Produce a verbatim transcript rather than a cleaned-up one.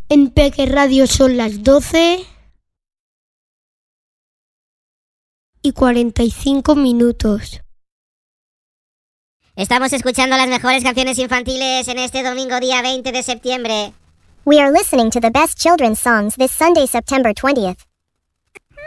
En Peque Radio son las doce y cuarenta y cinco minutos. Estamos escuchando las mejores canciones infantiles en este domingo día veinte de septiembre. We are listening to the best children's songs this Sunday, September twentieth.